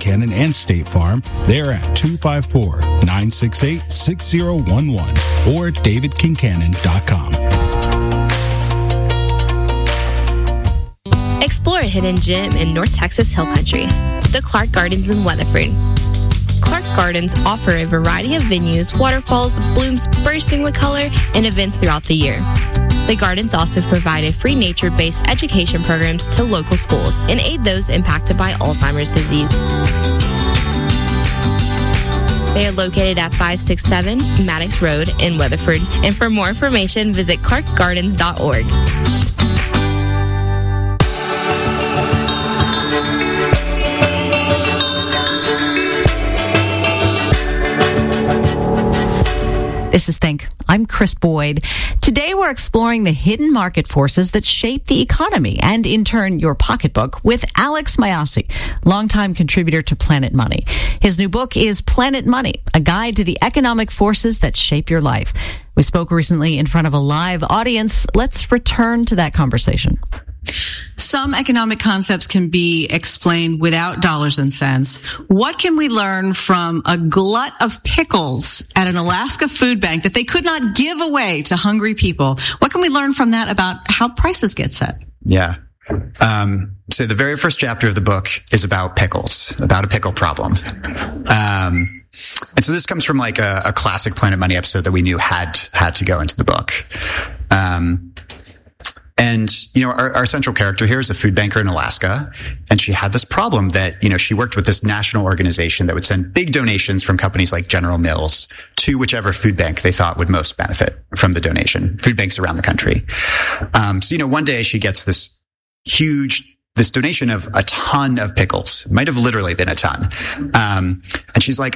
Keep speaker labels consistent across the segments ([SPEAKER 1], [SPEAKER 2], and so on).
[SPEAKER 1] Kincannon, and State Farm, they're at 254-968-6011 or davidkincannon.com.
[SPEAKER 2] Explore a hidden gem in North Texas Hill Country, the Clark Gardens in Weatherford. Clark Gardens offer a variety of venues, waterfalls, blooms bursting with color, and events throughout the year. The gardens also provide a free nature-based education programs to local schools and aid those impacted by Alzheimer's disease. They are located at 567 Maddox Road in Weatherford, and for more information, visit clarkgardens.org.
[SPEAKER 3] This is Think. I'm Chris Boyd. Today we're exploring the hidden market forces that shape the economy and, in turn, your pocketbook with Alex Mayyasi, longtime contributor to Planet Money. His new book is Planet Money, a guide to the economic forces that shape your life. We spoke recently in front of a live audience. Let's return to that conversation.
[SPEAKER 4] Some economic concepts can be explained without dollars and cents. What can we learn from a glut of pickles at an Alaska food bank that they could not give away to hungry people? What can we learn from that about how prices get set?
[SPEAKER 5] Yeah. So the very first chapter of the book is about pickles, about a pickle problem. And so this comes from like a classic Planet Money episode that we knew had to go into the book. And, you know, our central character here is a food banker in Alaska, and she had this problem that, you know, she worked with this national organization that would send big donations from companies like General Mills to whichever food bank they thought would most benefit from the donation, food banks around the country. So, you know, one day she gets this donation of a ton of pickles. It might have literally been a ton. And she's like,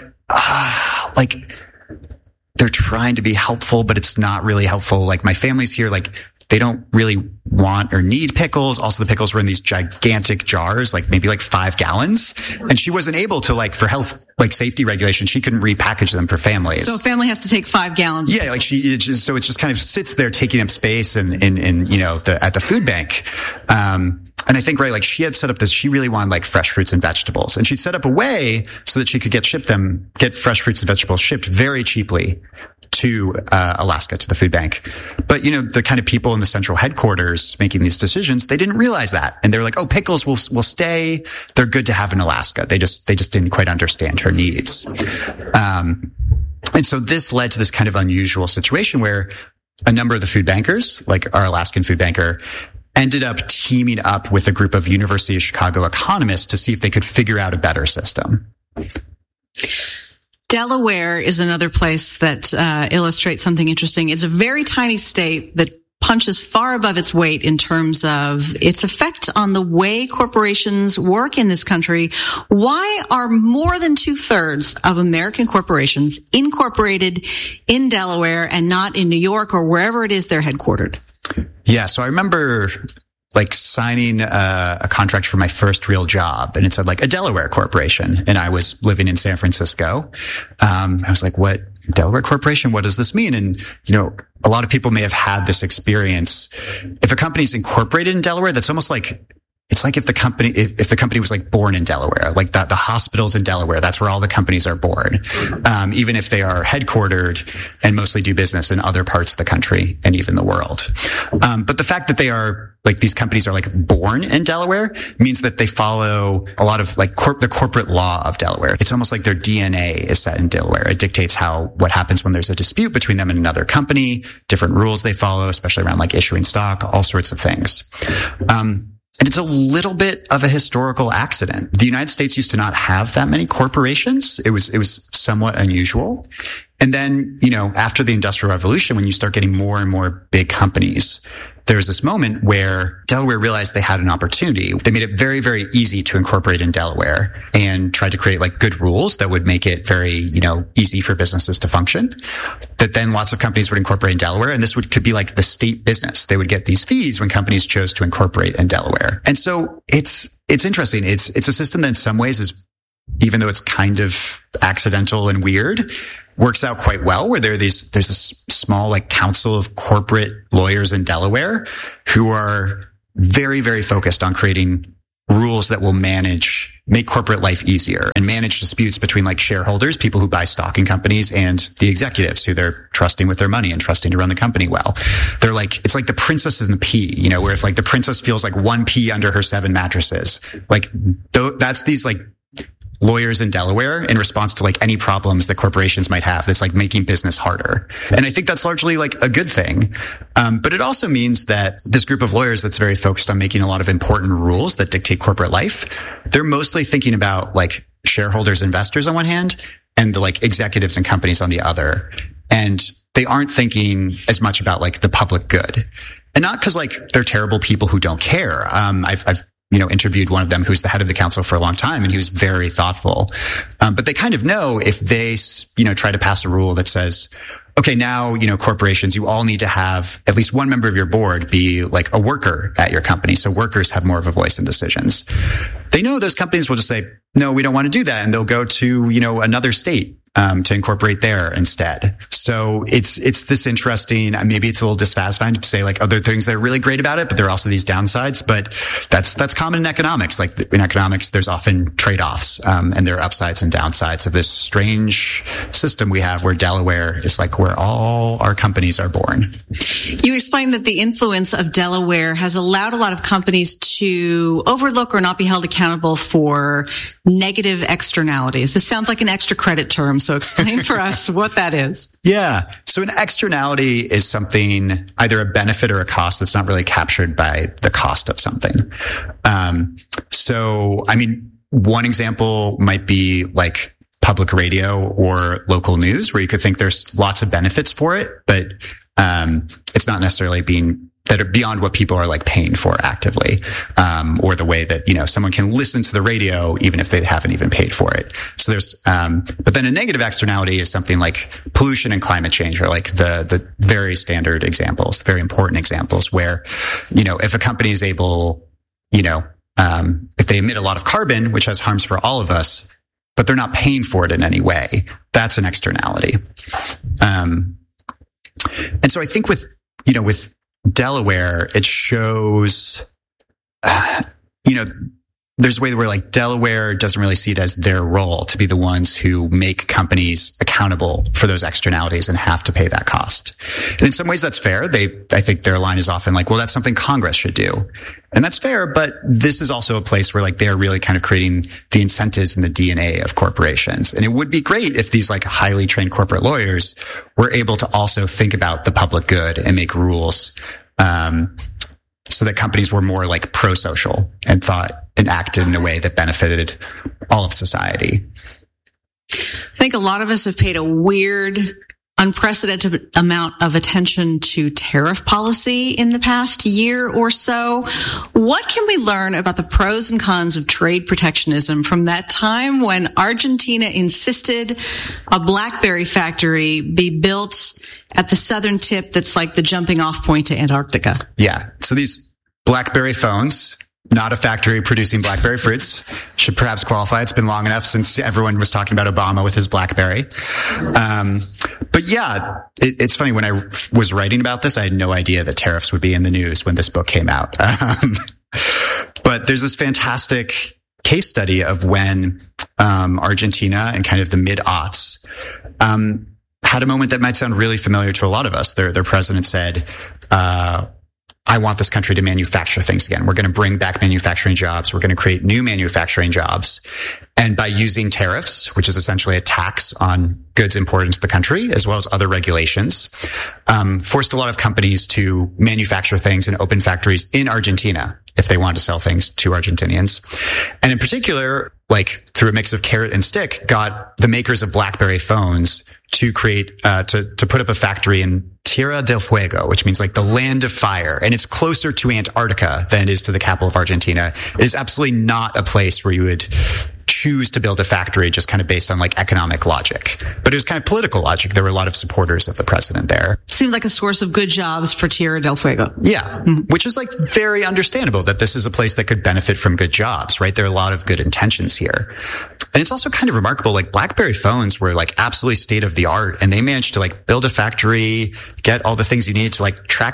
[SPEAKER 5] they're trying to be helpful, but it's not really helpful. Like, my family's here, like, they don't really want or need pickles. Also, the pickles were in these gigantic jars, like maybe like 5 gallons. And she wasn't able to, like, for health, like safety regulations, she couldn't repackage them for families.
[SPEAKER 4] So a family has to take 5 gallons.
[SPEAKER 5] Yeah, like so it just kind of sits there taking up space in you know, at the food bank. And I think, right, like she had set up she really wanted like fresh fruits and vegetables, and she'd set up a way so that she could get fresh fruits and vegetables shipped very cheaply to Alaska, to the food bank. But, you know, the kind of people in the central headquarters making these decisions, they didn't realize that. And they're like, oh, pickles will stay. They're good to have in Alaska. They just didn't quite understand her needs. And so this led to this kind of unusual situation where a number of the food bankers, like our Alaskan food banker, ended up teaming up with a group of University of Chicago economists to see if they could figure out a better system.
[SPEAKER 4] Delaware is another place that illustrates something interesting. It's a very tiny state that punches far above its weight in terms of its effect on the way corporations work in this country. Why are more than 2/3 of American corporations incorporated in Delaware and not in New York or wherever it is they're headquartered?
[SPEAKER 5] Yeah, so I remember like signing a contract for my first real job, and it said like a Delaware corporation, and I was living in San Francisco. I was like, what, Delaware corporation? What does this mean? And, you know, a lot of people may have had this experience. If a company's incorporated in Delaware, that's almost like, it's like if the company was like born in Delaware, like the hospitals in Delaware, that's where all the companies are born. Even if they are headquartered and mostly do business in other parts of the country and even the world. But the fact that they are, like, these companies are like born in Delaware means that they follow a lot of like the corporate law of Delaware. It's almost like their DNA is set in Delaware. It dictates what happens when there's a dispute between them and another company, different rules they follow, especially around like issuing stock, all sorts of things. And it's a little bit of a historical accident. The United States used to not have that many corporations. It was somewhat unusual. And then, you know, after the Industrial Revolution, when you start getting more and more big companies, there was this moment where Delaware realized they had an opportunity. They made it very, very easy to incorporate in Delaware and tried to create like good rules that would make it very, you know, easy for businesses to function. That then lots of companies would incorporate in Delaware, and this could be like the state business. They would get these fees when companies chose to incorporate in Delaware. And so it's interesting. It's a system that in some ways is, even though it's kind of accidental and weird, works out quite well, where there's this small like council of corporate lawyers in Delaware who are very, very focused on creating rules that will manage make corporate life easier and manage disputes between like shareholders, people who buy stock in companies, and the executives who they're trusting with their money and trusting to run the company well. They're like, it's like the princess and the pea, you know, where if like the princess feels like one pea under her 7 mattresses, like that's these like lawyers in Delaware in response to like any problems that corporations might have that's like making business harder. And I think that's largely like a good thing. But it also means that this group of lawyers that's very focused on making a lot of important rules that dictate corporate life, they're mostly thinking about like shareholders, investors on one hand, and the like executives and companies on the other. And they aren't thinking as much about like the public good. And not because like they're terrible people who don't care. I've interviewed one of them who's the head of the council for a long time, and he was very thoughtful. But they kind of know if they, try to pass a rule that says, okay, now, corporations, you all need to have at least one member of your board be like a worker at your company. So workers have more of a voice in decisions. They know those companies will just say, no, we don't want to do that. And they'll go to, another state. To incorporate there instead. So it's this interesting, maybe it's a little dissatisfying to say like, there are things that are really great about it, but there are also these downsides. But that's common in economics. Like in economics, there's often trade-offs, and there are upsides and downsides of this strange system we have where Delaware is like where all our companies are born.
[SPEAKER 4] You explained that the influence of Delaware has allowed a lot of companies to overlook or not be held accountable for negative externalities. This sounds like an extra credit term. So explain for us what that is.
[SPEAKER 5] Yeah. So an externality is something, either a benefit or a cost that's not really captured by the cost of something. One example might be like public radio or local news, where you could think there's lots of benefits for it, but it's not necessarily that are beyond what people are like paying for actively, or the way that, someone can listen to the radio even if they haven't even paid for it. So there's, but then a negative externality is something like pollution and climate change are like the very standard examples, very important examples where, if a company is able, if they emit a lot of carbon, which has harms for all of us, but they're not paying for it in any way, that's an externality. And so I think with Delaware, it shows, there's a way where like Delaware doesn't really see it as their role to be the ones who make companies accountable for those externalities and have to pay that cost. And in some ways that's fair. I think their line is often like, well, that's something Congress should do. And that's fair, but this is also a place where like they're really kind of creating the incentives and the DNA of corporations. And it would be great if these like highly trained corporate lawyers were able to also think about the public good and make rules, so that companies were more like pro-social and thought and acted in a way that benefited all of society.
[SPEAKER 4] I think a lot of us have paid a weird, unprecedented amount of attention to tariff policy in the past year or so. What can we learn about the pros and cons of trade protectionism from that time when Argentina insisted a BlackBerry factory be built at the southern tip that's like the jumping off point to Antarctica?
[SPEAKER 5] Yeah. So these BlackBerry phones, not a factory producing BlackBerry fruits, should perhaps qualify. It's been long enough since everyone was talking about Obama with his BlackBerry. But yeah, it's funny. When I was writing about this, I had no idea that tariffs would be in the news when this book came out. But there's this fantastic case study of when Argentina and kind of the mid-aughts had a moment that might sound really familiar to a lot of us. Their president said, I want this country to manufacture things again. We're going to bring back manufacturing jobs. We're going to create new manufacturing jobs. And by using tariffs, which is essentially a tax on goods imported into the country, as well as other regulations, forced a lot of companies to manufacture things and open factories in Argentina if they wanted to sell things to Argentinians. And in particular, like through a mix of carrot and stick, got the makers of BlackBerry phones to create, to put up a factory in Tierra del Fuego, which means like the land of fire. And it's closer to Antarctica than it is to the capital of Argentina. It is absolutely not a place where you would choose to build a factory just kind of based on like economic logic. But it was kind of political logic. There were a lot of supporters of the president there.
[SPEAKER 4] Seemed like a source of good jobs for Tierra del Fuego.
[SPEAKER 5] Yeah. Which is like very understandable that this is a place that could benefit from good jobs, right? There are a lot of good intentions here. And it's also kind of remarkable, like BlackBerry phones were like absolutely state of the art, and they managed to like build a factory, get all the things you need to like track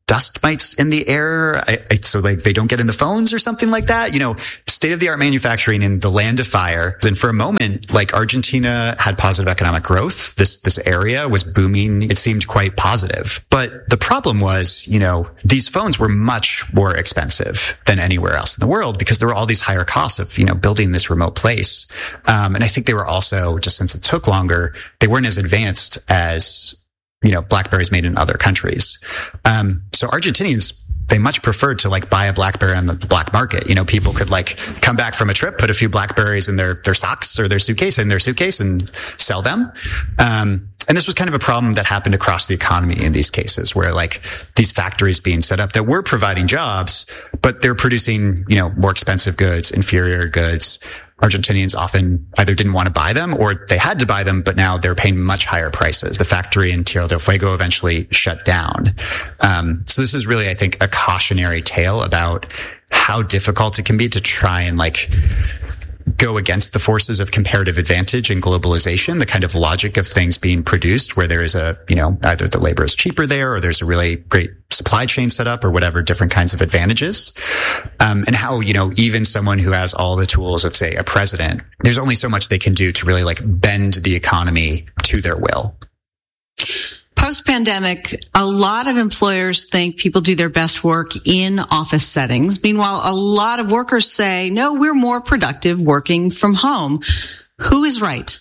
[SPEAKER 5] dust mites in the air, so like they don't get in the phones or something like that. State-of-the-art manufacturing in the land of fire. And for a moment, like Argentina had positive economic growth. This area was booming. It seemed quite positive. But the problem was, these phones were much more expensive than anywhere else in the world because there were all these higher costs of, building this remote place. And I think they were also, just since it took longer, they weren't as advanced as BlackBerries made in other countries. So Argentinians, they much preferred to like buy a BlackBerry on the black market. People could like come back from a trip, put a few BlackBerries in their socks or their suitcase and sell them. And this was kind of a problem that happened across the economy in these cases where like these factories being set up that were providing jobs, but they're producing, more expensive goods, inferior goods. Argentinians often either didn't want to buy them or they had to buy them, but now they're paying much higher prices. The factory in Tierra del Fuego eventually shut down. So this is really, I think, a cautionary tale about how difficult it can be to try and like go against the forces of comparative advantage and globalization, the kind of logic of things being produced where there is either the labor is cheaper there or there's a really great supply chain set up or whatever different kinds of advantages. And how, even someone who has all the tools of, say, a president, there's only so much they can do to really like bend the economy to their will.
[SPEAKER 4] Post-pandemic, a lot of employers think people do their best work in office settings. Meanwhile, a lot of workers say, no, we're more productive working from home. Who is right?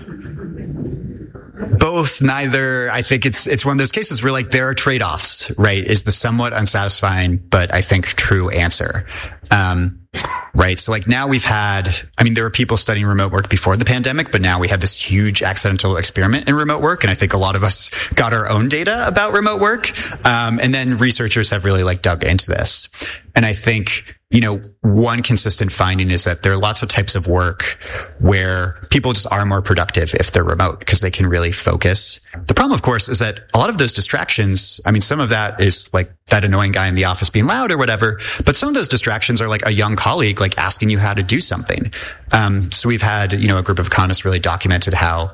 [SPEAKER 5] Both, neither. I think it's one of those cases where like there are trade-offs, right? Is the somewhat unsatisfying, but I think true answer. Right. So like now there were people studying remote work before the pandemic, but now we have this huge accidental experiment in remote work. And I think a lot of us got our own data about remote work. And then researchers have really like dug into this. And I think, one consistent finding is that there are lots of types of work where people just are more productive if they're remote because they can really focus. The problem, of course, is that a lot of those distractions, some of that is like that annoying guy in the office being loud or whatever, but some of those distractions are like a young colleague like asking you how to do something. So we've had, a group of economists really documented how,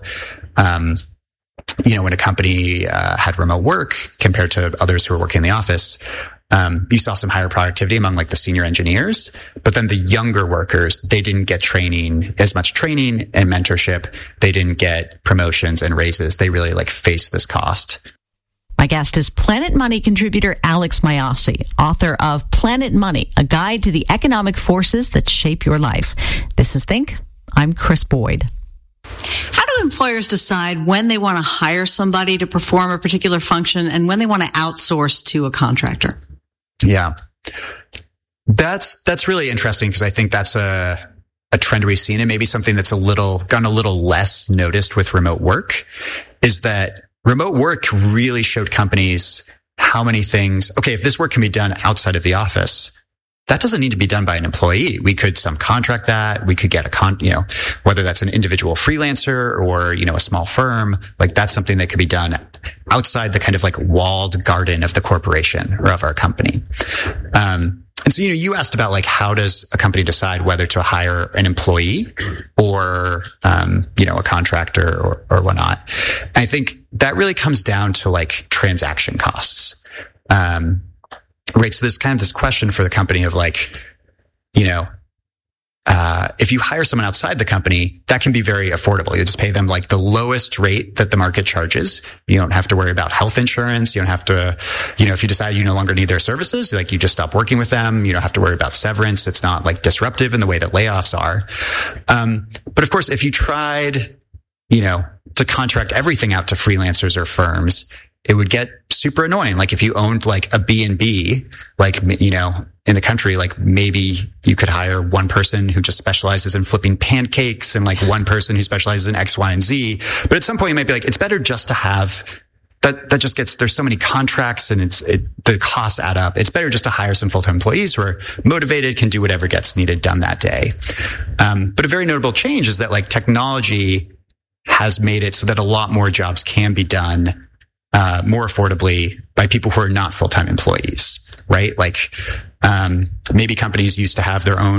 [SPEAKER 5] when a company had remote work compared to others who were working in the office, you saw some higher productivity among like the senior engineers, but then the younger workers, they didn't get as much training and mentorship. They didn't get promotions and raises. They really like faced this cost.
[SPEAKER 3] My guest is Planet Money contributor Alex Mayyasi, author of Planet Money, A Guide to the Economic Forces That Shape Your Life. This is Think. I'm Chris Boyd.
[SPEAKER 4] How do employers decide when they want to hire somebody to perform a particular function and when they want to outsource to a contractor?
[SPEAKER 5] Yeah. That's really interesting because I think that's a trend we've seen and maybe something that's gone a little less noticed with remote work is that remote work really showed companies how many things, if this work can be done outside of the office, that doesn't need to be done by an employee. We could subcontract that. We could get whether that's an individual freelancer or, a small firm, like that's something that could be done outside the kind of like walled garden of the corporation or of our company. And so, you asked about like, how does a company decide whether to hire an employee or, a contractor or whatnot? And I think that really comes down to like transaction costs. Right. So there's kind of this question for the company of like, if you hire someone outside the company, that can be very affordable. You just pay them like the lowest rate that the market charges. You don't have to worry about health insurance. You don't have to, if you decide you no longer need their services, like you just stop working with them. You don't have to worry about severance. It's not like disruptive in the way that layoffs are. But of course, if you tried, to contract everything out to freelancers or firms, it would get super annoying. Like if you owned like a B&B, like, in the country, like maybe you could hire one person who just specializes in flipping pancakes and like one person who specializes in X, Y, and Z. But at some point you might be like, it's better just to have that just gets, there's so many contracts and the costs add up. It's better just to hire some full-time employees who are motivated, can do whatever gets needed done that day. But a very notable change is that like technology has made it so that a lot more jobs can be done more affordably by people who are not full-time employees, right? Like, maybe companies used to have their own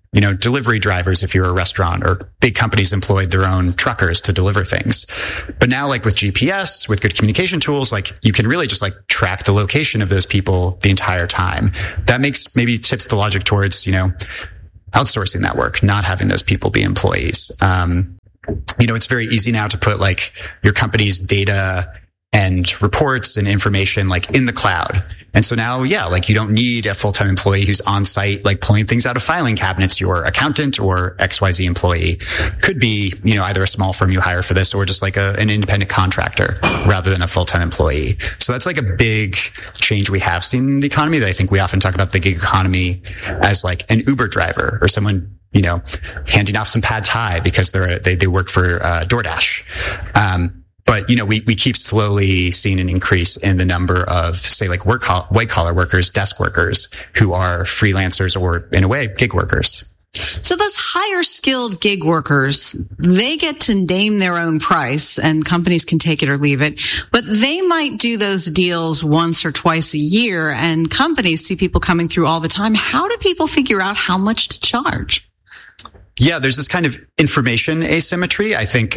[SPEAKER 5] delivery drivers if you're a restaurant, or big companies employed their own truckers to deliver things. But now, like with GPS, with good communication tools, like you can really just like track the location of those people the entire time. That maybe tips the logic towards, outsourcing that work, not having those people be employees. It's very easy now to put like your company's data and reports and information like in the cloud. And so now, like you don't need a full-time employee who's on site, like pulling things out of filing cabinets. Your accountant or XYZ employee could be, either a small firm you hire for this or just like an independent contractor rather than a full-time employee. So that's like a big change we have seen in the economy that I think we often talk about the gig economy as like an Uber driver or someone, handing off some pad thai because they work for DoorDash. But, we keep slowly seeing an increase in the number of, say, like white collar workers, desk workers who are freelancers or, in a way, gig workers.
[SPEAKER 4] So those higher skilled gig workers, they get to name their own price and companies can take it or leave it, but they might do those deals once or twice a year and companies see people coming through all the time. How do people figure out how much to charge?
[SPEAKER 5] Yeah, there's this kind of information asymmetry. I think,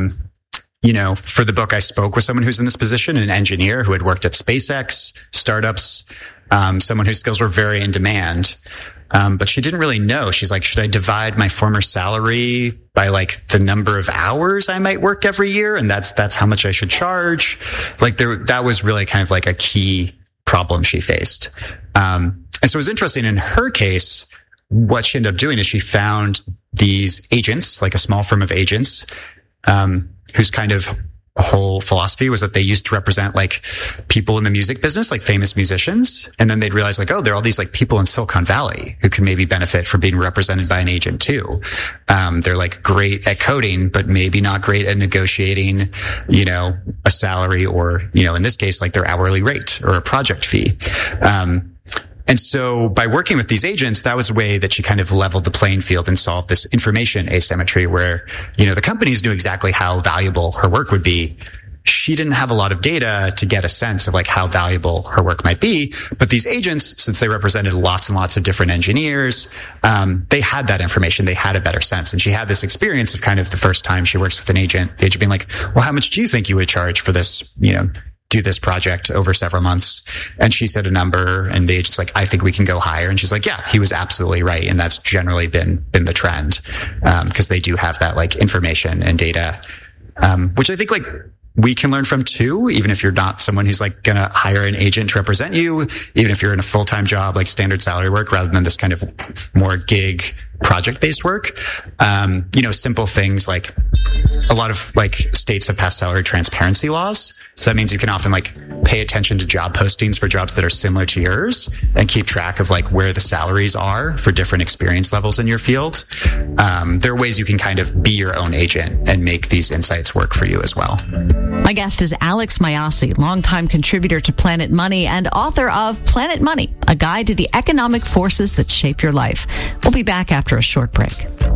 [SPEAKER 5] for the book, I spoke with someone who's in this position, an engineer who had worked at SpaceX, startups, someone whose skills were very in demand. But she didn't really know. She's like, should I divide my former salary by like the number of hours I might work every year? And that's how much I should charge. Like that was really kind of like a key problem she faced. And so it was interesting in her case, what she ended up doing is she found these agents, like a small firm of agents, whose kind of whole philosophy was that they used to represent like people in the music business, like famous musicians. And then they'd realize like, oh, there are all these like people in Silicon Valley who can maybe benefit from being represented by an agent too. They're like great at coding, but maybe not great at negotiating, a salary or, in this case, like their hourly rate or a project fee. And so by working with these agents, that was a way that she kind of leveled the playing field and solved this information asymmetry where, the companies knew exactly how valuable her work would be. She didn't have a lot of data to get a sense of like how valuable her work might be. But these agents, since they represented lots and lots of different engineers, they had that information. They had a better sense. And she had this experience of kind of the first time she works with an agent, the agent being like, well, how much do you think you would charge for this, do this project over several months? And she said a number and the agent's like, I think we can go higher. And she's like, yeah, he was absolutely right. And that's generally been the trend. Cause they do have that like information and data, which I think like we can learn from too, even if you're not someone who's like going to hire an agent to represent you, even if you're in a full-time job, like standard salary work rather than this kind of more gig project-based work. Simple things like a lot of like states have passed salary transparency laws. So that means you can often like pay attention to job postings for jobs that are similar to yours and keep track of like where the salaries are for different experience levels in your field. There are ways you can kind of be your own agent and make these insights work for you as well.
[SPEAKER 3] My guest is Alex Mayyasi, longtime contributor to Planet Money and author of Planet Money, a guide to the economic forces that shape your life. We'll be back after a short break.